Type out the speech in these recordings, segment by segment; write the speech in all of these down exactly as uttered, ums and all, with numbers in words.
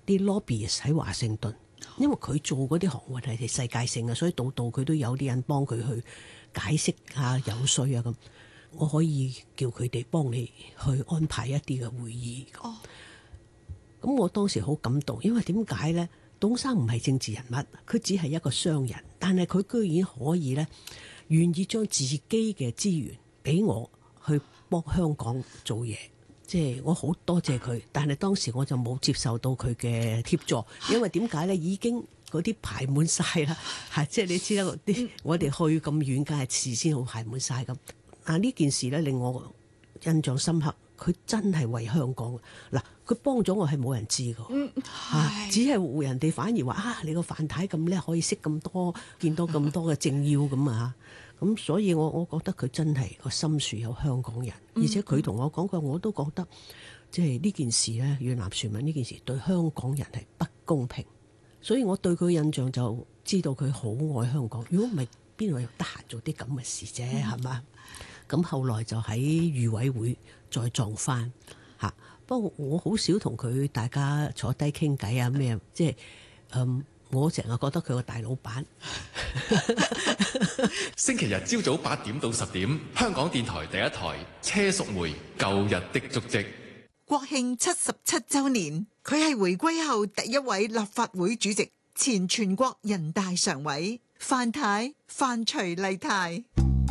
啲 lobbyist 喺華盛頓，因為佢做嗰啲航運係世界性嘅，所以度度佢都有啲人幫佢去解釋啊、游說啊咁。我可以叫佢哋幫你去安排一啲嘅會議。哦，咁我當時好感動，因為點解呢？董生唔係政治人物，佢只係一個商人，但係佢居然可以呢，願意將自己嘅資源俾我去幫香港做嘢，即係我好多謝佢。但係當時我就冇接受到佢嘅協助，因為點解呢？已經嗰啲排滿晒啦，係即係你知啦，啲我哋去咁遠，梗係事先好排滿晒咁。啊！呢件事咧令我印象深刻，佢真係為香港嗱，佢幫咗我係冇人知㗎，嗯啊、只係人哋反而話啊，你個范太咁叻，可以識咁多，見到咁多嘅政要咁啊，咁所以我我覺得佢真係個心樹有香港人，而且佢同我講過，我都覺得即係呢件事咧，越南船民呢件事對香港人係不公平，所以我對佢嘅印象就知道佢好愛香港。如果唔係，邊度有得閒做啲咁嘅事啫？係嘛？咁後來就喺預委會再撞翻嚇，不過我好少同佢大家坐低傾偈啊咩，即係嗯，我成日覺得佢個大老闆。 星期日朝早八點到十點，香港電台第一台車淑梅舊日的足跡。 國慶七十七週年，佢係回歸後第一位立法會主席，前全國人大常委范太范徐麗泰。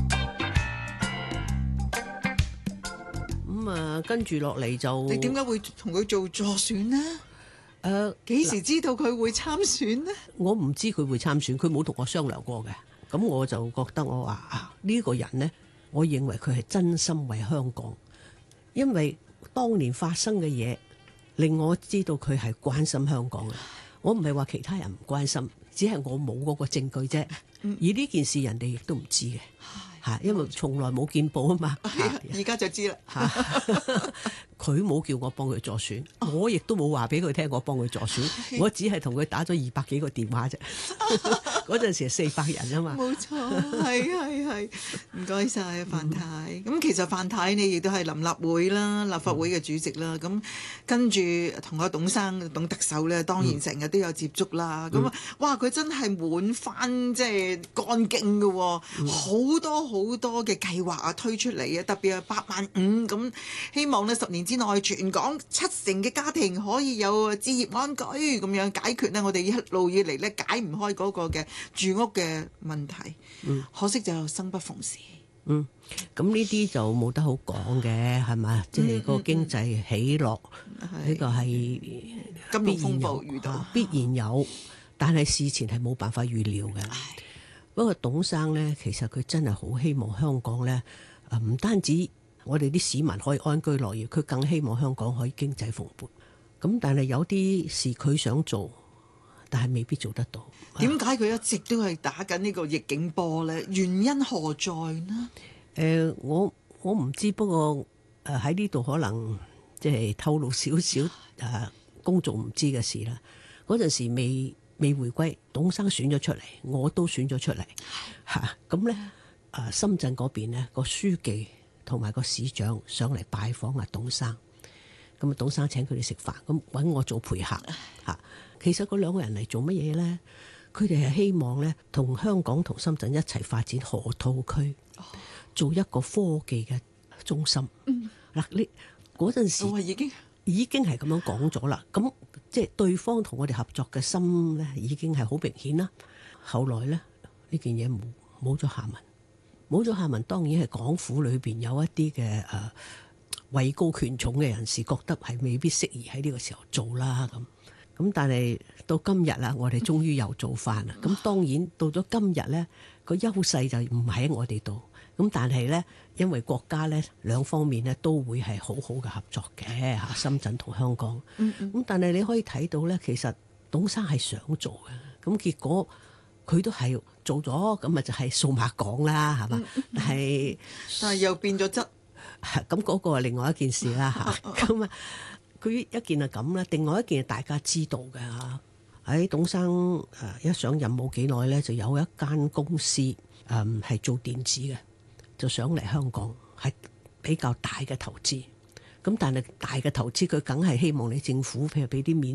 咁啊，跟住落嚟就你點解會同佢做助選呢？誒、呃，幾時知道佢會參選呢？ 我唔知佢會參選，佢冇同我商量過嘅。咁我就覺得我話啊，呢、呢個人呢，我認為佢係真心為香港，因為當年發生嘅嘢令我知道佢係關心香港嘅。我唔係話其他人唔關心，只係我冇嗰個證據啫。而呢件事人哋亦都唔知嘅。因為從來冇見報啊嘛， 而家就知啦。 佢冇叫我幫佢助選，哦、我亦都冇話俾佢聽我幫佢助選，我只係同佢打咗二百幾個電話啫。嗰陣時係四百人啊嘛。 冇錯，係係係，唔該晒范太。咁、嗯、其實范太你亦都係臨立會啦，立法會嘅主席啦。咁、嗯、跟住同阿董生、董特首咧，當然成日都有接觸啦。咁啊、嗯，哇！佢真係滿番即係幹勁嘅，好、嗯、多好多嘅計劃啊推出嚟啊，特別係八萬五咁，希望呢十年之內全港七成嘅家庭可以有置業安居，咁樣解決呢我哋一路以嚟咧解唔開嗰個嘅住屋嘅問題。嗯，可惜就生不逢時。 嗯，咁呢啲就冇得好講嘅，係咪？即係個經濟起落呢、嗯嗯、個係金融風暴遇到必然有，但係事前係冇辦法預料嘅。不過董生呢，其實佢真係好希望香港呢，唔單止我哋啲市民可以安居樂業，佢更希望香港可以經濟蓬勃。咁但係有啲事佢想做，但係未必做得到。 點解佢一直都係打緊呢個逆境波呢？原因何在呢？ 誒、呃，我我唔知，不過誒喺呢度可能即係透露少少誒公眾唔知嘅事啦。嗰陣時未。未回歸，董生選咗出嚟，我都選咗出嚟嚇。咁咧，誒深圳嗰邊呢個書記同埋個市長上嚟拜訪阿董生，咁啊董生請佢哋食飯，咁揾我做陪客嚇。其實嗰兩個人嚟做乜嘢咧？佢哋係希望咧同香港同深圳一齊發展河套區，做一個科技嘅中心。嗱、嗯，你嗰陣時我已經已經係咁樣講咗啦。咁即係對方同我哋合作嘅心咧，已經係好明顯啦。後來咧，呢件嘢冇冇咗下文，冇咗下文。當然係港府裏邊有一啲嘅誒位高權重嘅人士覺得係未必適宜喺呢個時候做啦。咁咁，但係到今日啦，我哋終於又做翻啦。咁當然到咗今日咧，個優勢就唔喺我哋度。咁但係咧，因為國家咧兩方面咧都會係好好嘅合作嘅嚇，深圳同香港。咁、嗯嗯、但係你可以睇到咧，其實董生係想做嘅，咁結果佢都係做咗，咁咪就係數碼港啦，係嘛？嗯嗯、但係但係又變咗質， 咁嗰個係另外一件事啦嚇。咁啊，佢一件係咁啦，另外一件係大家知道嘅嚇。喺董生誒一上任冇幾耐咧，就有一間公司誒係做電子嘅。就想嚟香港係比較大嘅投資，咁但係大嘅投資佢梗係希望你政府譬如俾啲面。